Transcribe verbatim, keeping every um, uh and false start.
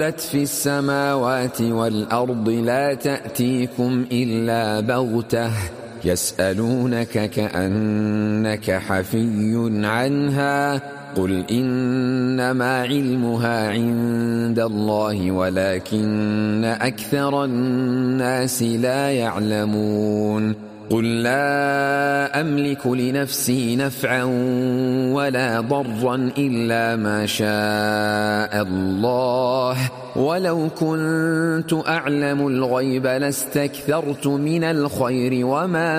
في السماوات والأرض لا تأتيكم إلا بغتة يسألونك كأنك حفي عنها قل إنما علمها عند الله ولكن أكثر الناس لا يعلمون قل لا أملك لنفسي نفعا ولا ضرا إلا ما شاء الله ولو كنت أعلم الغيب لاستكثرت من الخير وما